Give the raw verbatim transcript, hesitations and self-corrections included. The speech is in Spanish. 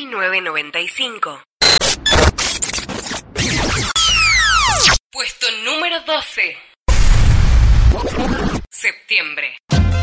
mil novecientos noventa y cinco. Puesto número doce. Septiembre.